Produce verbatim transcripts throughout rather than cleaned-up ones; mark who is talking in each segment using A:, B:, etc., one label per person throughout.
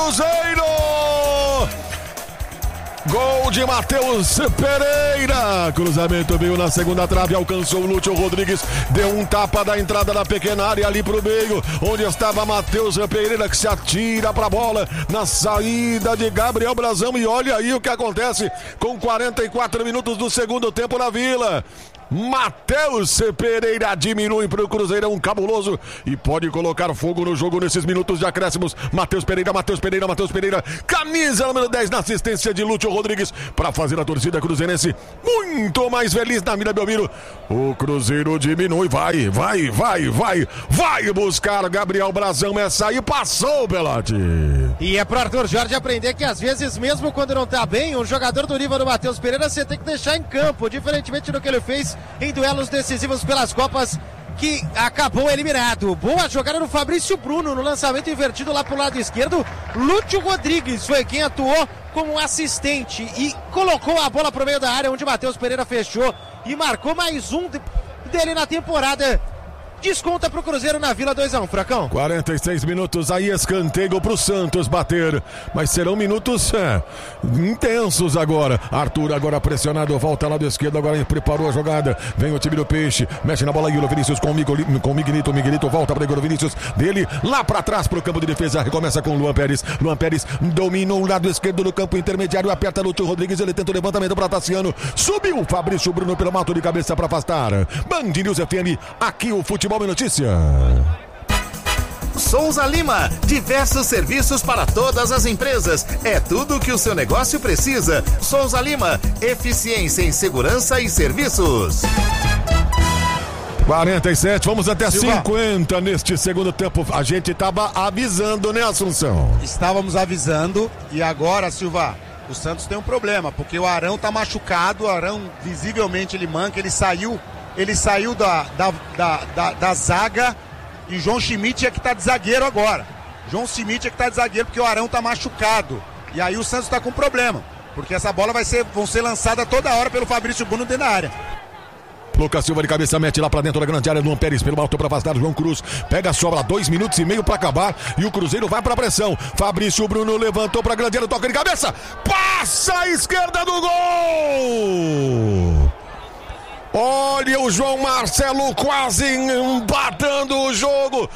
A: Cruzeiro! Gol de Matheus Pereira. Cruzamento veio na segunda trave, alcançou o Lúcio Rodrigues, deu um tapa da entrada da pequena área ali pro meio, onde estava Matheus Pereira, que se atira pra bola na saída de Gabriel Brazão. E olha aí o que acontece com quarenta e quatro minutos do segundo tempo na Vila. Matheus Pereira diminui para o Cruzeirão cabuloso e pode colocar fogo no jogo nesses minutos de acréscimos. Matheus Pereira, Matheus Pereira, Matheus Pereira, camisa número dez na assistência de Lúcio Rodrigues para fazer a torcida cruzeirense muito mais feliz na Vila Belmiro. O Cruzeiro diminui, vai, vai, vai, vai, vai buscar Gabriel Brazão. Essa aí passou, Belotti.
B: E é pro Arthur Jorge aprender que às vezes, mesmo quando não tá bem, um jogador do nível do Matheus Pereira você tem que deixar em campo, diferentemente do que ele fez em duelos decisivos pelas Copas, que acabou eliminado. Boa jogada no Fabrício Bruno, no lançamento invertido lá pro lado esquerdo. Lúcio Rodrigues foi quem atuou como assistente e colocou a bola pro meio da área, onde Matheus Pereira fechou e marcou mais um dele na temporada. Desconta pro Cruzeiro na Vila, dois a um, Furacão.
A: quarenta e seis minutos, aí escanteio pro Santos bater, mas serão minutos é, intensos agora. Arthur agora pressionado, volta lá do esquerdo, agora preparou a jogada, vem o time do Peixe, mexe na bola, Igor Vinícius com o, Miguel, com o Miguelito, Miguelito volta para Igor Vinícius, dele lá para trás pro campo de defesa, recomeça com o Luan Pérez, Luan Pérez dominou o lado esquerdo do campo intermediário, aperta Lúcio Rodrigues, ele tenta o levantamento para Tassiano, subiu Fabrício Bruno pelo mato de cabeça para afastar. Band News F M, aqui o futebol é notícia.
C: Souza Lima, diversos serviços para todas as empresas. É tudo o que o seu negócio precisa. Souza Lima, eficiência em segurança e serviços.
A: quarenta e sete, vamos até
D: Silva.
A: cinquenta neste segundo tempo. A gente estava avisando, né, Assunção?
D: Estávamos avisando e agora, Silva, o Santos tem um problema, porque o Arão tá machucado, o Arão visivelmente ele manca, ele saiu Ele saiu da, da, da, da, da zaga e João Schmidt é que tá de zagueiro agora. João Schmidt é que tá de zagueiro porque o Arão tá machucado. E aí o Santos tá com problema, porque essa bola vai ser, vão ser lançada toda hora pelo Fabrício Bruno dentro da área.
A: Lucas Silva de cabeça mete lá pra dentro da grande área. Luan Pérez pelo alto pra afastar João Cruz. Pega a sobra, dois minutos e meio pra acabar. E o Cruzeiro vai pra pressão. Fabrício Bruno levantou pra grande área, toca de cabeça. Passa a esquerda do gol! Olha o João Marcelo quase empatando o jogo,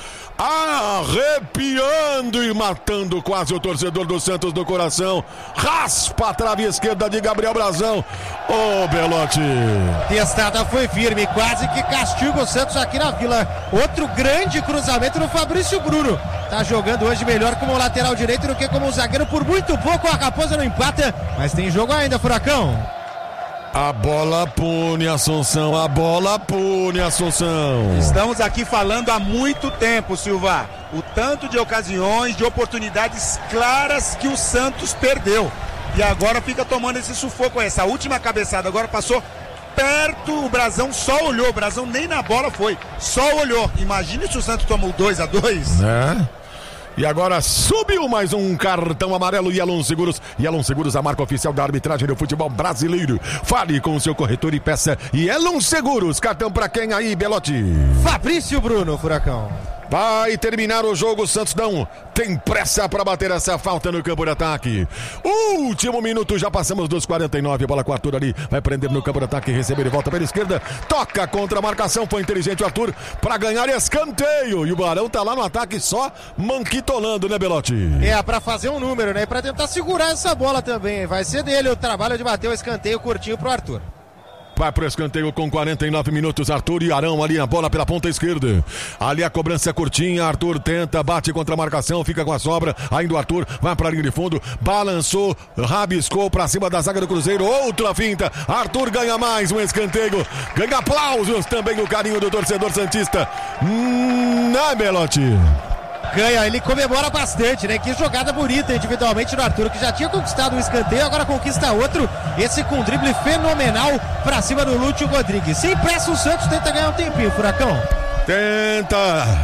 A: arrepiando e matando quase o torcedor do Santos do coração. Raspa a trave esquerda de Gabriel Brazão. Ô, oh, Belotti.
B: Testada foi firme, quase que castiga o Santos aqui na Vila. Outro grande cruzamento no Fabrício Bruno. Tá jogando hoje melhor como lateral direito do que como zagueiro. Por muito pouco a Raposa não empata, mas tem jogo ainda, Furacão.
A: A bola pune, Assunção, a bola pune, Assunção.
D: Estamos aqui falando há muito tempo, Silva, o tanto de ocasiões, de oportunidades claras que o Santos perdeu. E agora fica tomando esse sufoco. Essa última cabeçada agora passou perto, o Brazão só olhou, o Brazão nem na bola foi, só olhou. Imagina se o Santos tomou dois a dois.
A: É. E agora subiu mais um cartão amarelo. Yellow Seguros. Yellow Seguros, a marca oficial da arbitragem do futebol brasileiro. Fale com o seu corretor e peça Yellow Seguros. Cartão pra quem aí, Belotti?
B: Fabrício Bruno, Furacão.
A: Vai terminar o jogo, o Santos não tem pressa para bater essa falta no campo de ataque. Último minuto, já passamos dos quarenta e nove, bola com o Arthur ali, vai prender no campo de ataque, receber de volta pela esquerda, toca contra a marcação, foi inteligente o Arthur para ganhar escanteio, e o Barão tá lá no ataque só manquitolando, né, Belotti?
B: É, para fazer um número, né, e para tentar segurar essa bola também, vai ser dele o trabalho de bater o escanteio curtinho pro Arthur.
A: Vai pro escanteio com quarenta e nove minutos, Arthur e Arão ali, a bola pela ponta esquerda. Ali a cobrança curtinha, Arthur tenta, bate contra a marcação, fica com a sobra, ainda o Arthur vai pra linha de fundo, balançou, rabiscou pra cima da zaga do Cruzeiro, outra finta, Arthur ganha mais um escanteio, ganha aplausos também o carinho do torcedor santista. Hum, né, Belotti?
B: Ganha, ele comemora bastante, né? Que jogada bonita individualmente no Arthur, que já tinha conquistado um escanteio, agora conquista outro. Esse com um drible fenomenal pra cima do Lúcio Rodrigues. Sem pressa o Santos tenta ganhar um tempinho, Furacão.
A: Tenta.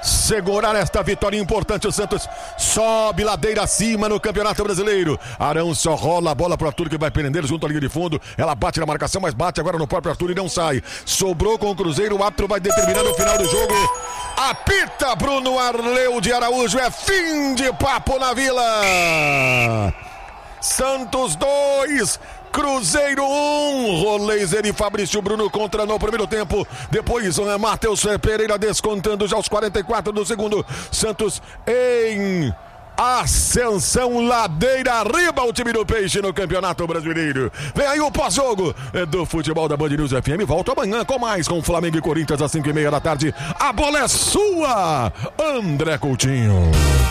A: segurar esta vitória importante. O Santos sobe ladeira acima no Campeonato Brasileiro. Arão só rola a bola pro Arthur, que vai prender junto à linha de fundo. Ela bate na marcação, mas bate agora no próprio Arthur e não sai. Sobrou com o Cruzeiro, o árbitro vai determinar o final do jogo. Apita Bruno Arleu de Araújo, é fim de papo na Vila. Santos dois, Cruzeiro um, Roleiser e Fabrício Bruno contra no primeiro tempo. Depois é Matheus Pereira descontando já aos quarenta e quatro do segundo. Santos em ascensão, ladeira arriba o time do Peixe no Campeonato Brasileiro. Vem aí o pós-jogo do futebol da Band News F M. Volta amanhã com mais, com Flamengo e Corinthians às cinco e meia da tarde. A bola é sua, André Coutinho.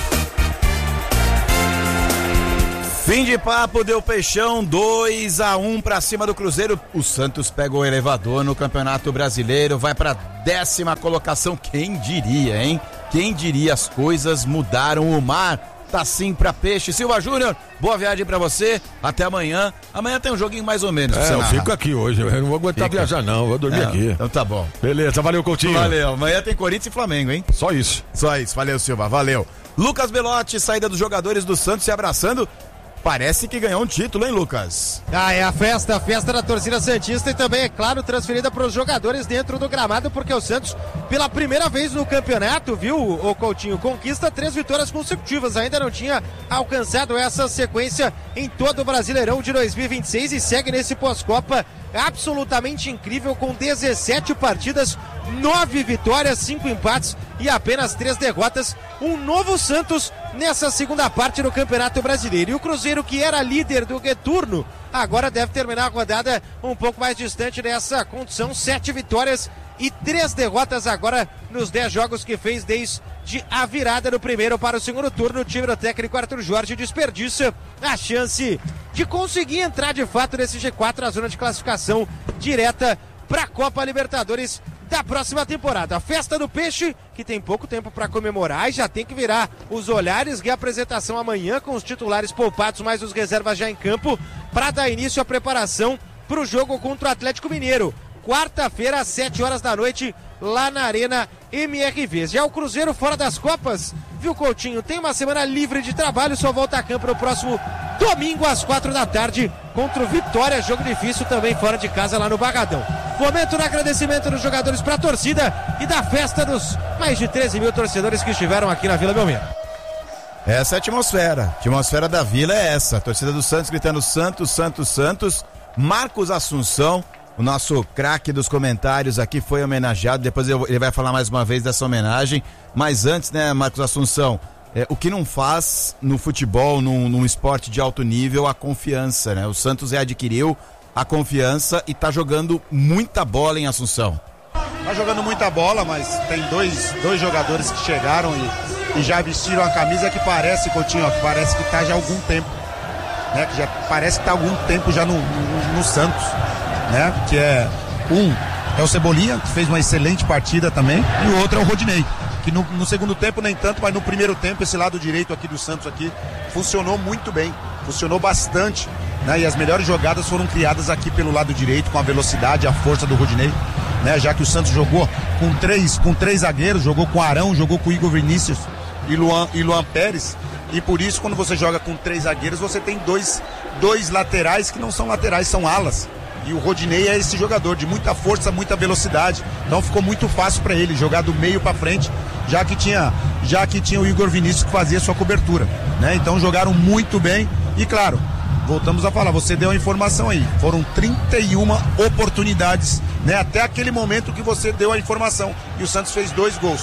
E: Fim de papo, deu Peixão, dois a um pra cima do Cruzeiro. O Santos pega o elevador no Campeonato Brasileiro, vai pra décima colocação. Quem diria, hein? Quem diria, as coisas mudaram, o mar tá sim pra Peixe. Silva Júnior, boa viagem pra você, até amanhã. Amanhã tem um joguinho mais ou menos.
A: É, eu fico aqui hoje, eu não vou aguentar
E: Fica.
A: viajar não, vou dormir
E: É,
A: aqui.
E: Então tá bom.
A: Beleza, valeu Coutinho.
E: Valeu, amanhã tem Corinthians e Flamengo, hein?
A: Só isso.
E: Só isso, valeu Silva, valeu. Lucas Belotti, saída dos jogadores do Santos se abraçando. Parece que ganhou um título, hein, Lucas?
B: Ah, é a festa, a festa da torcida santista e também, é claro, transferida para os jogadores dentro do gramado, porque o Santos, pela primeira vez no campeonato, viu, o Coutinho, conquista três vitórias consecutivas, ainda não tinha alcançado essa sequência em todo o Brasileirão de dois mil e vinte e seis e segue nesse pós-Copa absolutamente incrível, com dezessete partidas, nove vitórias, cinco empates e apenas três derrotas. Um novo Santos nessa segunda parte do Campeonato Brasileiro. E o Cruzeiro, que era líder do retorno, agora deve terminar a rodada um pouco mais distante dessa condição. Sete vitórias e três derrotas agora nos dez jogos que fez desde a virada do primeiro para o segundo turno. O time do técnico Arthur Jorge desperdiça a chance de conseguir entrar de fato nesse G quatro, a zona de classificação direta para a Copa Libertadores da próxima temporada. A festa do Peixe, que tem pouco tempo para comemorar e já tem que virar os olhares. Reapresentação amanhã com os titulares poupados, mais os reservas já em campo, para dar início à preparação para o jogo contra o Atlético Mineiro. Quarta-feira, às sete horas da noite, lá na Arena M R V. Já o Cruzeiro fora das Copas, viu, Coutinho? Tem uma semana livre de trabalho, só volta a campo no próximo domingo às quatro da tarde contra o Vitória, jogo difícil também fora de casa lá no Barradão. Momento do agradecimento dos jogadores para a torcida e da festa dos mais de treze mil torcedores que estiveram aqui na Vila Belmiro.
E: Essa é a atmosfera, a atmosfera da Vila é essa, a torcida do Santos gritando Santos, Santos, Santos. Marcos Assunção, o nosso craque dos comentários aqui, foi homenageado. Depois eu, ele vai falar mais uma vez dessa homenagem. Mas antes, né, Marcos Assunção, é, o que não faz no futebol, num, num esporte de alto nível, a confiança, né? O Santos adquiriu a confiança e tá jogando muita bola em Assunção.
D: Tá jogando muita bola, mas tem dois, dois jogadores que chegaram e, e já vestiram a camisa que parece, Coutinho, ó, que parece que tá já há algum tempo. Né? Que já parece que tá há algum tempo já no, no, no Santos. Né? Que é um é o Cebolinha, que fez uma excelente partida também, e o outro é o Rodinei, que no, no segundo tempo nem tanto, mas no primeiro tempo esse lado direito aqui do Santos aqui funcionou muito bem, funcionou bastante, né? E as melhores jogadas foram criadas aqui pelo lado direito, com a velocidade, a força do Rodinei, né? Já que o Santos jogou com três, com três zagueiros, jogou com Arão, jogou com Igor Vinícius e Luan, e Luan Pérez, e por isso quando você joga com três zagueiros você tem dois, dois laterais que não são laterais, são alas. E o Rodinei é esse jogador de muita força, muita velocidade. Então ficou muito fácil para ele jogar do meio para frente, já que tinha, já que tinha o Igor Vinícius que fazia sua cobertura, né? Então jogaram muito bem. E claro, voltamos a falar, você deu a informação aí. Foram trinta e uma oportunidades, né? Até aquele momento que você deu a informação. E o Santos fez dois gols.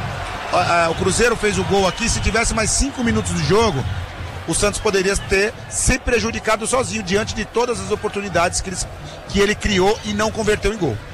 D: O Cruzeiro fez o gol aqui. Se tivesse mais cinco minutos de jogo, o Santos poderia ter se prejudicado sozinho diante de todas as oportunidades que ele, que ele criou e não converteu em gol.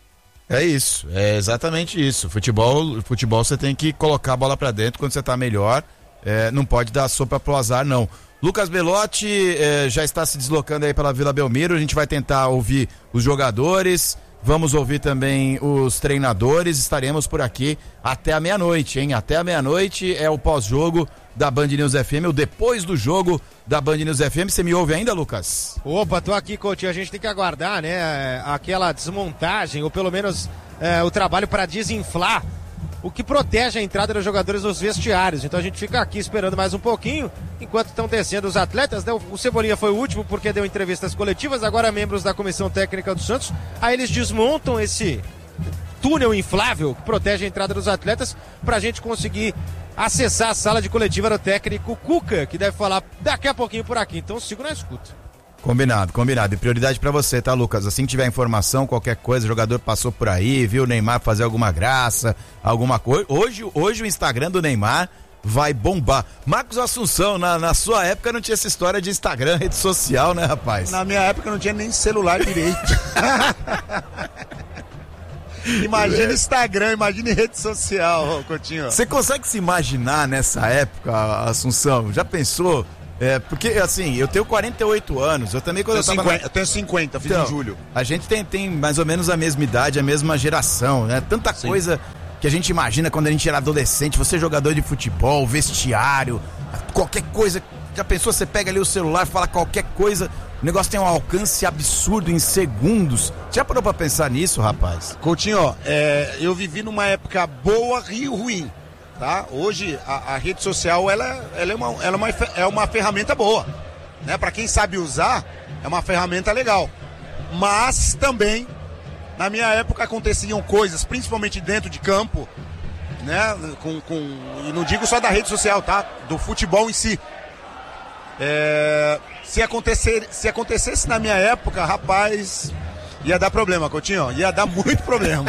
E: É isso, é exatamente isso. Futebol, futebol você tem que colocar a bola pra dentro quando você tá melhor, é, não pode dar sopa pro azar, não. Lucas Belotti é, já está se deslocando aí pela Vila Belmiro, a gente vai tentar ouvir os jogadores, vamos ouvir também os treinadores, estaremos por aqui até a meia-noite, hein? Até a meia-noite é o pós-jogo da Band News F M, o depois do jogo da Band News F M. Você me ouve ainda, Lucas?
B: Opa, tô aqui, Coutinho. A gente tem que aguardar, né, aquela desmontagem, ou pelo menos é, o trabalho para desinflar o que protege a entrada dos jogadores nos vestiários. Então a gente fica aqui esperando mais um pouquinho, enquanto estão descendo os atletas. O Cebolinha foi o último porque deu entrevistas coletivas, agora membros da comissão técnica do Santos. Aí eles desmontam esse túnel inflável que protege a entrada dos atletas para a gente conseguir acessar a sala de coletiva do técnico Cuca, que deve falar daqui a pouquinho por aqui. Então sigo na escuta.
E: Combinado, combinado. E prioridade pra você, tá, Lucas? Assim que tiver informação, qualquer coisa, o jogador passou por aí, viu o Neymar fazer alguma graça, alguma coisa. Hoje, hoje o Instagram do Neymar vai bombar. Marcos Assunção, na, na sua época não tinha essa história de Instagram, rede social, né, rapaz?
D: Na minha época não tinha nem celular direito. Imagina Instagram, imagine rede social, Coutinho.
E: Você consegue se imaginar nessa época, Assunção? Já pensou? É, porque, assim, eu tenho quarenta e oito anos, eu também quando
D: eu,
E: eu tava...
D: cinquenta, na... eu tenho cinquenta, fiz então, em julho.
E: A gente tem, tem mais ou menos a mesma idade, a mesma geração, né? Tanta Sim. coisa que a gente imagina quando a gente era adolescente, você é jogador de futebol, vestiário, qualquer coisa. Já pensou, você pega ali o celular, fala qualquer coisa, o negócio tem um alcance absurdo em segundos. Já parou pra pensar nisso, rapaz?
D: Coutinho, ó, é, eu vivi numa época boa e ruim. Tá? Hoje a, a rede social ela, ela, é, uma, ela é, uma, é uma ferramenta boa, né? Para quem sabe usar, é uma ferramenta legal. Mas também, na minha época aconteciam coisas, principalmente dentro de campo, né? Com, com, e não digo só da rede social, tá? Do futebol em si. É, se, acontecer, se acontecesse na minha época, rapaz, ia dar problema, Coutinho, ia dar muito problema.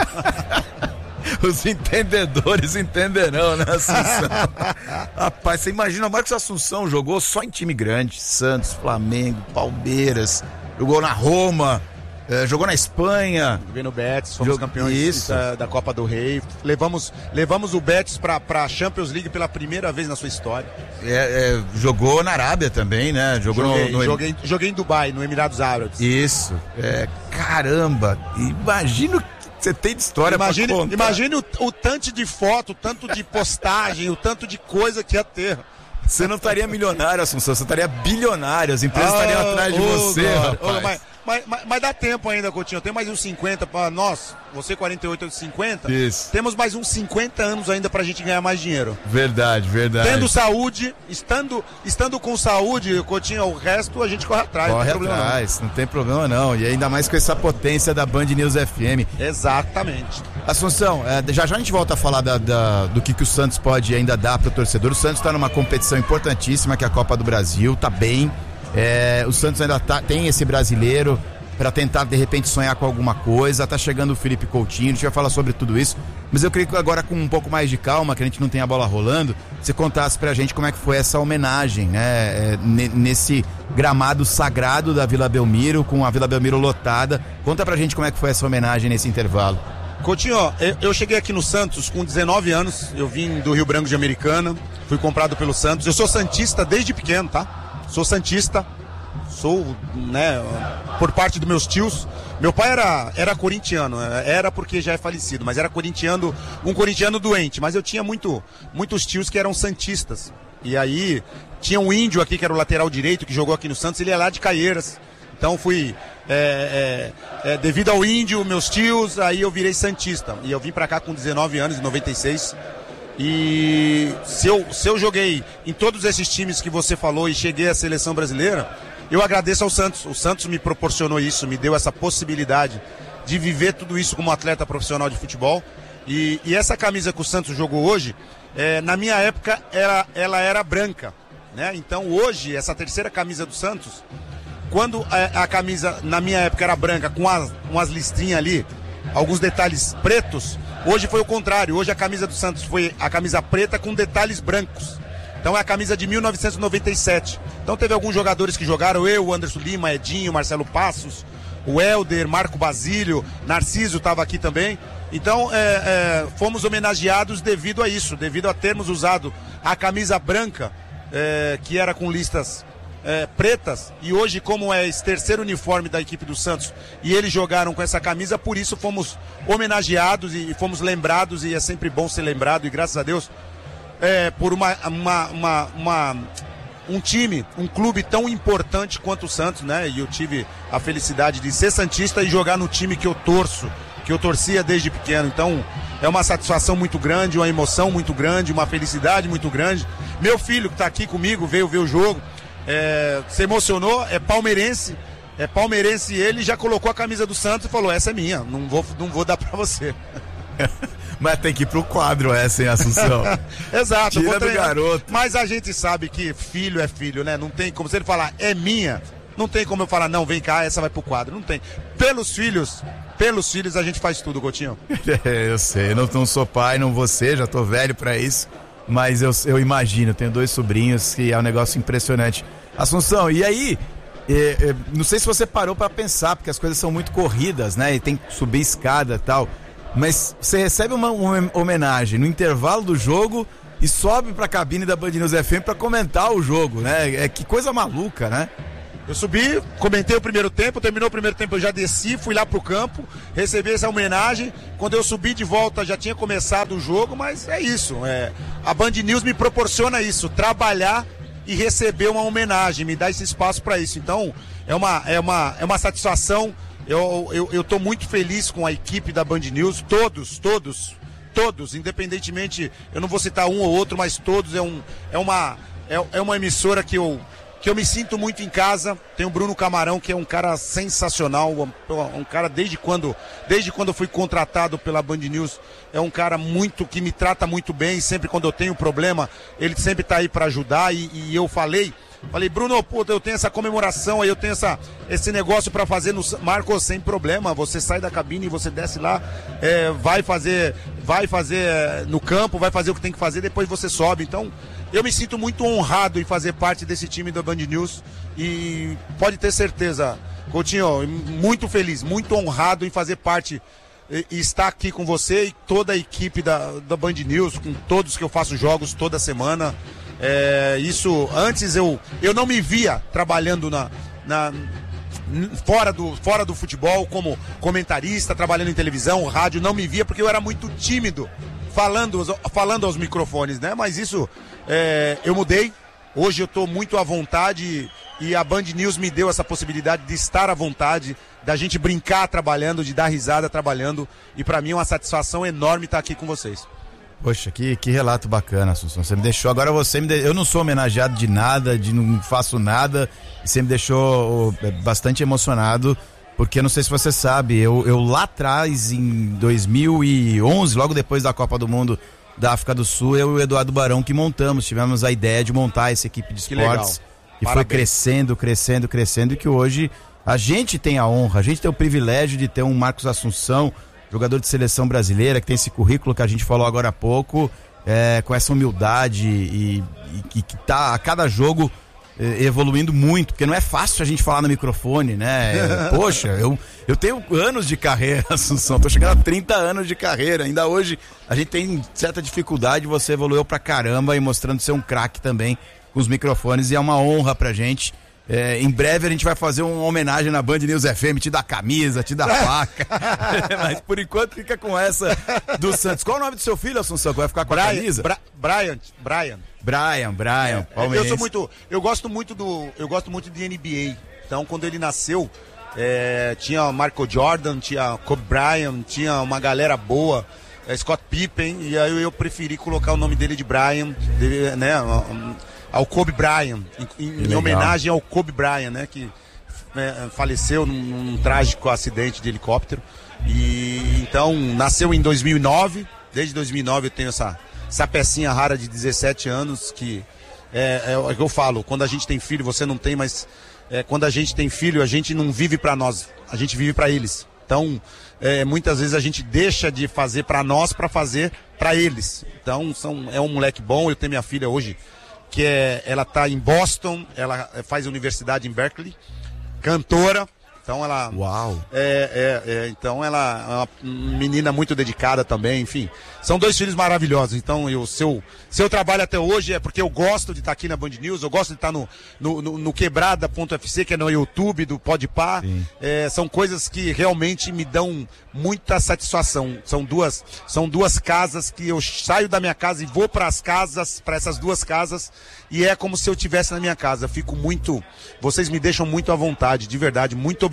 E: Os entendedores entenderão, né, Assunção? Rapaz, você imagina, o Marcos Assunção jogou só em time grande, Santos, Flamengo, Palmeiras, jogou na Roma, é, jogou na Espanha.
D: Joguei no Betis, fomos
E: Jog...
D: campeões da, da Copa do Rei, levamos, levamos o Betis pra, pra Champions League pela primeira vez na sua história.
E: É, é, jogou na Arábia também, né? Jogou
D: joguei,
E: no, no...
D: Joguei, joguei em Dubai, no Emirados Árabes.
E: Isso, é, caramba, imagina você tem de história
D: imagine,
E: pra contar.
D: Imagine o, o tanto de foto, o tanto de postagem, o tanto de coisa que ia ter.
E: Você não estaria milionário, Assunção, você estaria bilionário, as empresas ah, estariam atrás de oh, você, oh, rapaz.
D: Oh, mas, mas, mas, mas dá tempo ainda, Coutinho, eu tenho mais uns cinquenta para nós, você quarenta e oito, eu cinquenta.
E: Isso.
D: Temos mais uns cinquenta anos ainda pra gente ganhar mais dinheiro.
E: Verdade, verdade.
D: Tendo saúde, estando, estando com saúde, Coutinho, o resto a gente corre atrás.
E: Corre
D: não tem
E: atrás,
D: não.
E: não tem problema não. E ainda mais com essa potência da Band News F M.
D: Exatamente.
E: Assunção, é, já já a gente volta a falar da, da, do que, que o Santos pode ainda dar pro torcedor. O Santos está numa competição importantíssima, que é a Copa do Brasil, tá bem. É, o Santos ainda tá, tem esse brasileiro para tentar de repente sonhar com alguma coisa. Tá chegando o Felipe Coutinho, a gente vai falar sobre tudo isso, mas eu queria que agora, com um pouco mais de calma, que a gente não tem a bola rolando, você contasse pra gente como é que foi essa homenagem, né, é, nesse gramado sagrado da Vila Belmiro, com a Vila Belmiro lotada. Conta pra gente como é que foi essa homenagem nesse intervalo.
D: Coutinho, ó, eu cheguei aqui no Santos com dezenove anos, eu vim do Rio Branco de Americana, fui comprado pelo Santos, eu sou santista desde pequeno, tá? Sou santista, sou, né, por parte dos meus tios. Meu pai era, era corintiano, era porque já é falecido, mas era corintiano, um corintiano doente, mas eu tinha muito, muitos tios que eram santistas. E aí tinha um índio aqui que era o lateral direito, que jogou aqui no Santos, ele é lá de Caieiras. Então fui, é, é, é, devido ao índio, meus tios, aí eu virei santista. E eu vim pra cá com dezenove anos, em noventa e seis. E se eu, se eu joguei em todos esses times que você falou e cheguei à seleção brasileira, eu agradeço ao Santos. O Santos me proporcionou isso, me deu essa possibilidade de viver tudo isso como atleta profissional de futebol. E, e essa camisa que o Santos jogou hoje, é, na minha época, ela, ela era branca, né? Então hoje, essa terceira camisa do Santos, quando a, a camisa na minha época era branca, com as, umas listrinhas ali, alguns detalhes pretos, hoje foi o contrário. Hoje a camisa do Santos foi a camisa preta com detalhes brancos. Então é a camisa de mil novecentos e noventa e sete. Então teve alguns jogadores que jogaram, eu, o Anderson Lima, Edinho, Marcelo Passos, o Helder, Marco Basílio, Narciso estava aqui também. Então é, é, fomos homenageados devido a isso, devido a termos usado a camisa branca, é, que era com listas é, pretas, e hoje, como é esse terceiro uniforme da equipe do Santos, e eles jogaram com essa camisa, por isso fomos homenageados e, e fomos lembrados, e é sempre bom ser lembrado, e graças a Deus, é, por uma, uma, uma, uma, um time, um clube tão importante quanto o Santos, né? E eu tive a felicidade de ser santista e jogar no time que eu torço, que que eu torcia desde pequeno. Então é uma satisfação muito grande, uma emoção muito grande, uma felicidade muito grande. Meu filho que está aqui comigo veio ver o jogo, é, se emocionou, é palmeirense, é palmeirense e ele já colocou a camisa do Santos e falou, essa é minha, não vou, não vou dar para você.
E: Mas tem que ir pro quadro essa, hein, Assunção?
D: Exato.
E: Tira do garoto.
D: Mas a gente sabe que filho é filho, né? Não tem como, se ele falar, é minha, não tem como eu falar, não, vem cá, essa vai pro quadro. Não tem. Pelos filhos, pelos filhos a gente faz tudo, Coutinho.
E: É, eu sei, não, não sou pai, não vou ser, já tô velho pra isso. Mas eu, eu imagino, tenho dois sobrinhos que é um negócio impressionante. Assunção, e aí, é, é, não sei se você parou pra pensar, porque as coisas são muito corridas, né? E tem que subir escada e tal. Mas você recebe uma, uma homenagem no intervalo do jogo e sobe pra cabine da Band News F M pra comentar o jogo, né? É que coisa maluca, né?
D: Eu subi, comentei o primeiro tempo, terminou o primeiro tempo, eu já desci, fui lá pro campo, recebi essa homenagem. Quando eu subi de volta já tinha começado o jogo, mas é isso. É, a Band News me proporciona isso, trabalhar e receber uma homenagem, me dá esse espaço para isso. Então é uma, é uma, é uma satisfação. Eu, eu, eu tô muito feliz com a equipe da Band News, todos, todos, todos, independentemente, eu não vou citar um ou outro, mas todos, é, um, é, uma, é, é uma emissora que eu, que eu me sinto muito em casa. Tem o Bruno Camarão, que é um cara sensacional, um, um cara desde quando, desde quando eu fui contratado pela Band News, é um cara muito, que me trata muito bem, sempre quando eu tenho problema, ele sempre tá aí para ajudar, e, e eu falei, Falei, Bruno, puta, eu tenho essa comemoração aí, eu tenho essa, esse negócio pra fazer no Marcos, sem problema, você sai da cabine e você desce lá, é, vai fazer, vai fazer é, no campo, vai fazer o que tem que fazer, depois você sobe. Então, eu me sinto muito honrado em fazer parte desse time da Band News e pode ter certeza, Coutinho, muito feliz, muito honrado em fazer parte e, e estar aqui com você e toda a equipe da, da Band News, com todos que eu faço jogos toda semana. É, isso, antes eu, eu não me via trabalhando na, na, fora, do, fora do futebol como comentarista, trabalhando em televisão, rádio, não me via porque eu era muito tímido falando, falando aos microfones, né? Mas isso é, eu mudei, hoje eu estou muito à vontade e a Band News me deu essa possibilidade de estar à vontade, da gente brincar trabalhando, de dar risada trabalhando, e para mim é uma satisfação enorme estar aqui com vocês.
E: Poxa, que, que relato bacana, Assunção. Você me deixou, agora você me de... eu não sou homenageado de nada, de não faço nada, e você me deixou bastante emocionado, porque não sei se você sabe, eu, eu lá atrás, em dois mil e onze, logo depois da Copa do Mundo da África do Sul, eu e o Eduardo Barão que montamos, tivemos a ideia de montar essa equipe de esportes, e foi crescendo, crescendo, crescendo, e que hoje a gente tem a honra, a gente tem o privilégio de ter um Marcos Assunção, jogador de seleção brasileira, que tem esse currículo que a gente falou agora há pouco, é, com essa humildade e, e que tá a cada jogo é, evoluindo muito, porque não é fácil a gente falar no microfone, né? É, poxa, eu, eu tenho anos de carreira, Assunção, tô chegando a trinta anos de carreira, ainda hoje a gente tem certa dificuldade, você evoluiu pra caramba e mostrando ser um craque também com os microfones, e é uma honra pra gente. É, em breve a gente vai fazer uma homenagem na Band News F M, te dá camisa, te dá faca. Mas por enquanto fica com essa do Santos. Qual o nome do seu filho, Assunção, que vai ficar com
D: Brian,
E: a camisa?
D: Bra Brian, Brian.
E: Brian, Brian,
D: é, eu sou muito, eu gosto muito do, eu gosto muito de N B A. Então quando ele nasceu, é, tinha Michael Jordan, tinha Kobe Bryant, tinha uma galera boa, é, Scott Pippen, e aí eu preferi colocar o nome dele de Brian, de, né? Um, ao Kobe Bryant, em, em homenagem ao Kobe Bryant, né, que é, faleceu num, num trágico acidente de helicóptero. E então nasceu em dois mil e nove, desde dois mil e nove eu tenho essa, essa pecinha rara de dezessete anos que é, é, é o que eu falo, quando a gente tem filho, você não tem, mas é, quando a gente tem filho, a gente não vive para nós, a gente vive para eles. Então, é, muitas vezes a gente deixa de fazer para nós para fazer para eles. Então, são, é um moleque bom, eu tenho minha filha hoje, que é, ela está em Boston, ela faz universidade em Berkeley, cantora, então ela...
E: Uau!
D: É, é, é, então ela é uma menina muito dedicada também, enfim, são dois filhos maravilhosos. Então o seu, seu trabalho até hoje é porque eu gosto de estar aqui na Band News, eu gosto de estar no, no, no, no quebrada ponto F C, que é no YouTube do Podpah, é, são coisas que realmente me dão muita satisfação. São duas, são duas casas que eu saio da minha casa e vou para as casas, para essas duas casas, e é como se eu estivesse na minha casa. Eu fico muito, vocês me deixam muito à vontade, de verdade, muito obrigado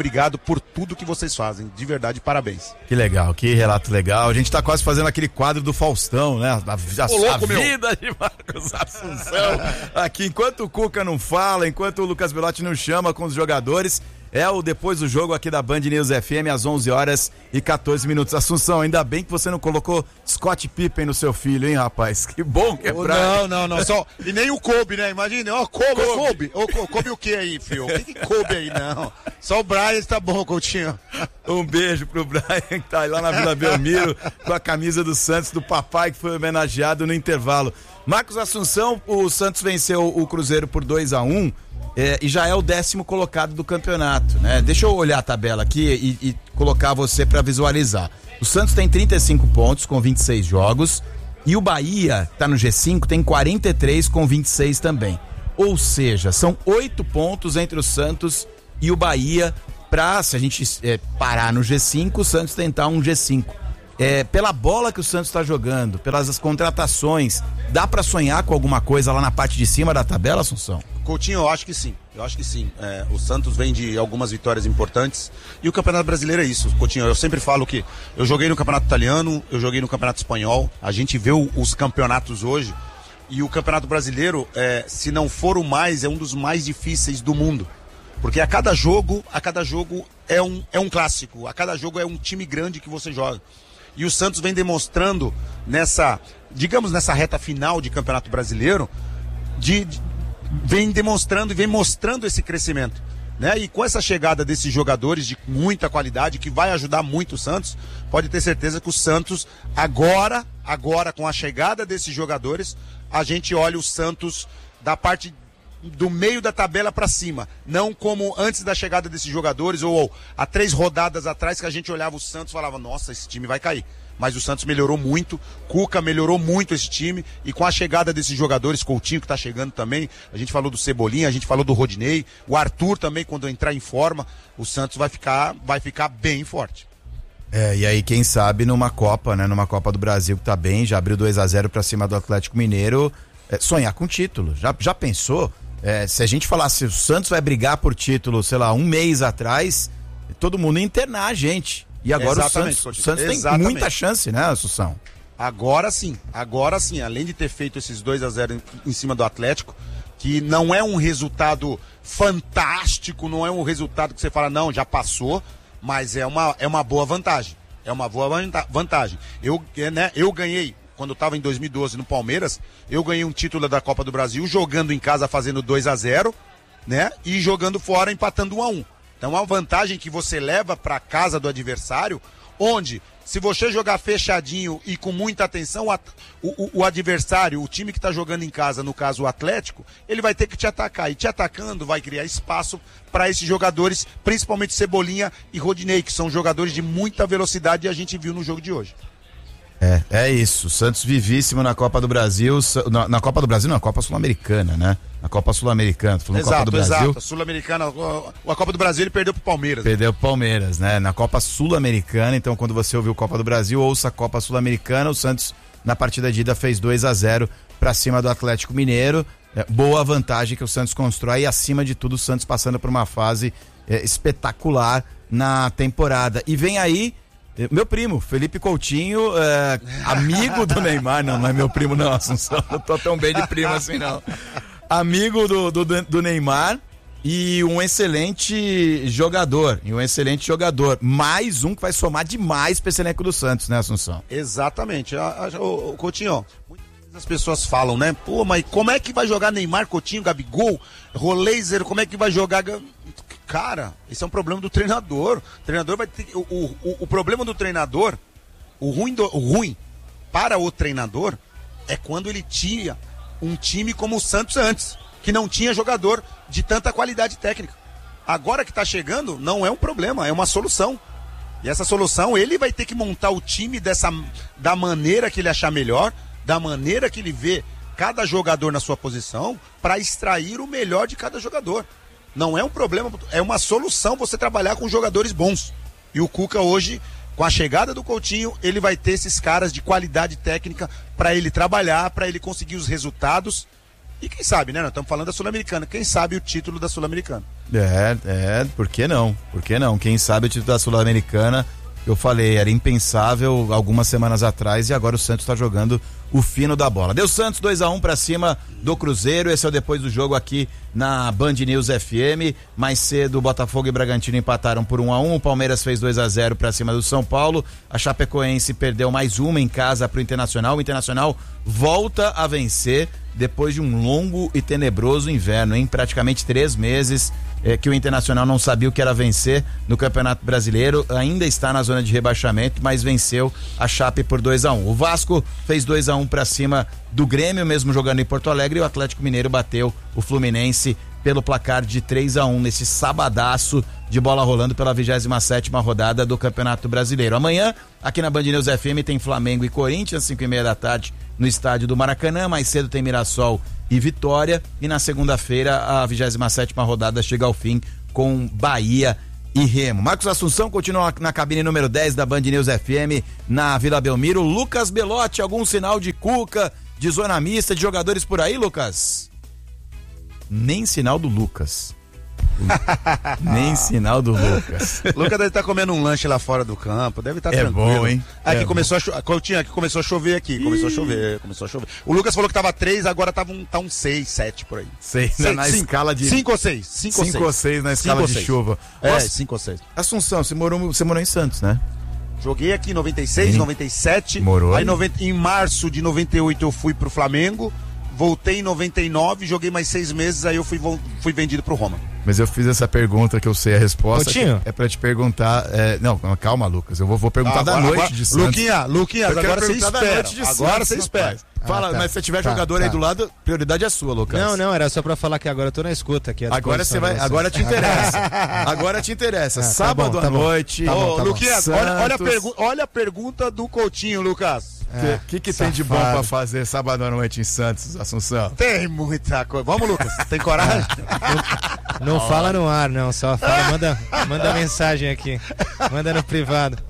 D: obrigado por tudo que vocês fazem. De verdade, parabéns.
E: Que legal, que relato legal. A gente tá quase fazendo aquele quadro do Faustão, né? A, a, Ô, louco, a vida de Marcos Assunção. Aqui, enquanto o Cuca não fala, enquanto o Lucas Belotti não chama com os jogadores, é o depois do jogo aqui da Band News F M às onze horas e quatorze minutos. Assunção, ainda bem que você não colocou Scott Pippen no seu filho, hein, rapaz? Que bom que é pra...
D: Não, não, não, só... E nem o Kobe, né? Imagina, ó, Kobe, Kobe. Ô, Kobe. Kobe o que aí, filho? O que que Kobe aí, não? Só o Brian tá bom, Coutinho.
E: Um beijo pro Brian, que tá lá na Vila Belmiro, com a camisa do Santos, do papai, que foi homenageado no intervalo. Marcos Assunção, o Santos venceu o Cruzeiro por dois a um, É, e já é o décimo colocado do campeonato, né? Deixa eu olhar a tabela aqui e, e colocar você para visualizar. O Santos tem trinta e cinco pontos com vinte e seis jogos e o Bahia, tá no G cinco, tem quarenta e três com vinte e seis também. Ou seja, são oito pontos entre o Santos e o Bahia pra, se a gente é, parar no G cinco, o Santos tentar um G cinco. É, pela bola que o Santos está jogando, pelas as contratações, dá para sonhar com alguma coisa lá na parte de cima da tabela, Assunção?
D: Coutinho, eu acho que sim, eu acho que sim. É, o Santos vem de algumas vitórias importantes e o Campeonato Brasileiro é isso, Coutinho. Eu sempre falo que eu joguei no Campeonato Italiano, eu joguei no Campeonato Espanhol, a gente vê o, os campeonatos hoje e o Campeonato Brasileiro, é, se não for o mais, é um dos mais difíceis do mundo. Porque a cada jogo, a cada jogo é um, é um clássico, a cada jogo é um time grande que você joga. E o Santos vem demonstrando nessa, digamos, nessa reta final de Campeonato Brasileiro, de, de, vem demonstrando e vem mostrando esse crescimento, né? E com essa chegada desses jogadores de muita qualidade, que vai ajudar muito o Santos, pode ter certeza que o Santos, agora, agora com a chegada desses jogadores, a gente olha o Santos da parte do meio da tabela para cima, não como antes da chegada desses jogadores ou, ou há três rodadas atrás que a gente olhava o Santos e falava, nossa, esse time vai cair. Mas o Santos melhorou muito, Cuca melhorou muito esse time e com a chegada desses jogadores, Coutinho que tá chegando também, a gente falou do Cebolinha, a gente falou do Rodinei, o Arthur também quando entrar em forma, o Santos vai ficar, vai ficar bem forte.
E: É, e aí quem sabe numa Copa, né, numa Copa do Brasil que tá bem, já abriu dois a zero para cima do Atlético Mineiro, é, sonhar com título, já, já pensou? É, se a gente falasse o Santos vai brigar por título, sei lá, um mês atrás, todo mundo ia internar a gente. E agora Exatamente, o Santos, o Santos tem muita chance, né, Assunção?
D: Agora sim, agora sim, além de ter feito esses dois a zero em, em cima do Atlético, que não é um resultado fantástico, não é um resultado que você fala, não, já passou, mas é uma, é uma boa vantagem. É uma boa vantagem. Eu, né, eu ganhei. Quando eu estava em dois mil e doze no Palmeiras, eu ganhei um título da Copa do Brasil jogando em casa fazendo dois a zero, né? E jogando fora empatando um a um. Então é uma vantagem que você leva para casa do adversário, onde se você jogar fechadinho e com muita atenção, o, o, o adversário, o time que está jogando em casa, no caso o Atlético, ele vai ter que te atacar. E te atacando vai criar espaço para esses jogadores, principalmente Cebolinha e Rodinei, que são jogadores de muita velocidade e a gente viu no jogo de hoje.
E: É, é isso, Santos vivíssimo na Copa do Brasil, na, na Copa do Brasil não, na Copa Sul-Americana, né? Na Copa Sul-Americana, falando
D: exato,
E: Copa do Brasil.
D: Exato, Sul-Americana, a Copa do Brasil ele perdeu pro Palmeiras.
E: Perdeu pro Palmeiras, né? Na Copa Sul-Americana, então quando você ouviu Copa do Brasil, ouça a Copa Sul-Americana, o Santos na partida de ida fez dois a zero pra cima do Atlético Mineiro, é, boa vantagem que o Santos constrói e acima de tudo o Santos passando por uma fase é, espetacular na temporada. E vem aí meu primo, Felipe Coutinho, é, amigo do Neymar, não, não é meu primo não, Assunção, não tô tão bem de primo assim não. Amigo do, do, do Neymar e um excelente jogador, e um excelente jogador, mais um que vai somar demais pra esse elenco do Santos, né, Assunção?
D: Exatamente, o Coutinho, muitas pessoas falam, né, pô, mas como é que vai jogar Neymar, Coutinho, Gabigol, Roleiser, como é que vai jogar... Cara, esse é um problema do treinador. O treinador vai ter. O, o, o problema do treinador, o ruim, do, o ruim para o treinador é quando ele tinha um time como o Santos antes, que não tinha jogador de tanta qualidade técnica. Agora que tá chegando, não é um problema, é uma solução. E essa solução, ele vai ter que montar o time dessa, da maneira que ele achar melhor, da maneira que ele vê cada jogador na sua posição, para extrair o melhor de cada jogador. Não é um problema, é uma solução você trabalhar com jogadores bons. E o Cuca hoje, com a chegada do Coutinho, ele vai ter esses caras de qualidade técnica para ele trabalhar, para ele conseguir os resultados E quem sabe, né? Nós estamos falando da Sul-Americana. Quem sabe o título da Sul-Americana?
E: É, é, por que não? Por que não? Quem sabe o título da Sul-Americana, eu falei, era impensável algumas semanas atrás e agora o Santos está jogando o fino da bola. Deu Santos dois a um para cima do Cruzeiro, esse é o depois do jogo aqui na Band News F M. Mais cedo, Botafogo e Bragantino empataram por um a um, o Palmeiras fez dois a zero para cima do São Paulo, a Chapecoense perdeu mais uma em casa pro Internacional, o Internacional volta a vencer depois de um longo e tenebroso inverno, em praticamente três meses é, que o Internacional não sabia o que era vencer no Campeonato Brasileiro, ainda está na zona de rebaixamento, mas venceu a Chape por dois a um. O Vasco fez dois a um para cima do Grêmio, mesmo jogando em Porto Alegre, e o Atlético Mineiro bateu o Fluminense pelo placar de três a um nesse sabadaço de bola rolando pela vigésima sétima rodada do Campeonato Brasileiro. Amanhã, aqui na Band News F M, tem Flamengo e Corinthians, cinco e meia da tarde, no estádio do Maracanã. Mais cedo tem Mirassol e Vitória, e na segunda-feira a vigésima sétima rodada chega ao fim com Bahia e Remo. Marcos Assunção continua na cabine número dez da Band News F M na Vila Belmiro. Lucas Belotti, algum sinal de Cuca, de zona mista, de jogadores por aí, Lucas? Nem sinal do Lucas. Nem sinal do Lucas.
D: O Lucas deve estar comendo um lanche lá fora do campo, deve estar
E: é
D: tranquilo.
E: Bom, hein?
D: Aqui
E: é
D: começou a chover, Coutinho, aqui começou a chover aqui, começou a chover, começou a chover. O Lucas falou que tava três, agora tava um, tá um seis, sete por aí.
E: Seis, seis na cinco, escala de...
D: Cinco ou seis, cinco,
E: cinco ou seis na escala de chuva.
D: É,
E: Nossa,
D: cinco ou seis.
E: Assunção, você morou, você morou em Santos, né?
D: Joguei aqui em noventa e seis,
E: Sim.
D: noventa e sete.
E: Morou
D: aí
E: aí?
D: noventa, em março de noventa e oito eu fui pro Flamengo. Voltei em noventa e nove, joguei mais seis meses, aí eu fui, fui vendido pro Roma.
E: Mas eu fiz essa pergunta que eu sei a resposta.
B: Coutinho?
E: É pra te perguntar. É, não, calma, Lucas. Eu vou, vou perguntar ah,
D: agora,
E: da noite
D: agora,
E: de Santos.
D: Luquinha, Luquinha, agora você espera. Agora você espera.
E: Fala,
B: ah, tá.
E: Mas se tiver
B: tá,
E: jogador
B: tá.
E: aí do lado, prioridade é sua, Lucas.
B: Não, não, era só pra falar que agora eu tô na escuta aqui.
E: Agora você vai, agora te interessa. Agora te interessa. Ah, tá Sábado
B: bom, tá
E: à noite.
B: Tá bom,
D: Ô,
B: tá
D: Luquinha, olha, olha, a
E: Santos.
D: pergu- olha a pergunta do Coutinho, Lucas.
E: O é, que, que tem de bom pra fazer sábado à noite em Santos, Assunção?
D: Tem muita coisa. Vamos, Lucas, tem coragem?
B: Não, não fala no ar, não, só fala, manda, manda mensagem aqui. Manda no privado.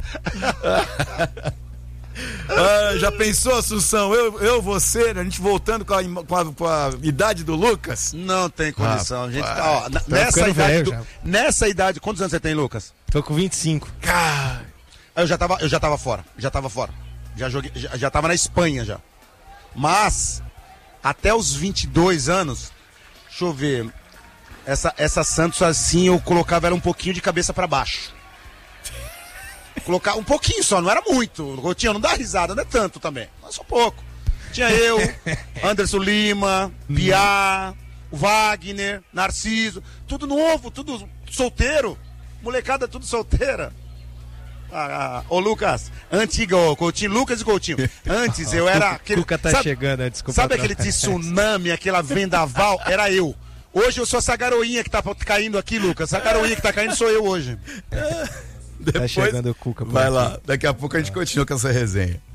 E: Ah, já pensou, Assunção? Eu, eu, você, a gente voltando com a, com a, com a idade do Lucas?
D: Não tem condição. A gente tá, ó,
B: tá
D: nessa, idade
B: velho
D: do,
B: já.
D: nessa idade. Quantos anos você tem, Lucas?
B: Tô com vinte e cinco.
E: Cara,
D: Eu já tava, eu já tava fora. Já tava fora. Já joguei, já, já tava na Espanha já. Mas até os vinte e dois anos, deixa eu ver. Essa, essa Santos assim eu colocava ela um pouquinho de cabeça pra baixo. Colocar um pouquinho só, não era muito. Coutinho, não dá risada, não é tanto também. Mas só pouco. Tinha eu, Anderson Lima, Piá, o Wagner, Narciso, tudo novo, tudo solteiro. Molecada tudo solteira. Ah, ah, ô Lucas, antiga, ô Coutinho, Lucas e Coutinho. Antes eu era aquele.
B: Cuca tá
D: sabe,
B: chegando, desculpa.
D: Sabe aquele tsunami, aquela vendaval? Era eu. Hoje eu sou essa garoinha que tá caindo aqui, Lucas. Essa garoinha que tá caindo sou eu hoje.
E: depois,
B: tá chegando o Cuca.
E: Vai
B: aqui.
E: lá, daqui a pouco a gente continua com essa resenha.